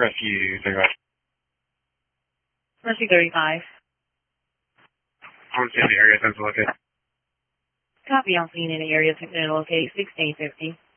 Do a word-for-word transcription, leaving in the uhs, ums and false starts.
Rescue thirty-five. Rescue thirty-five. I'm in the area, time to locate. Copy on scene in the area, to locate sixteen fifty.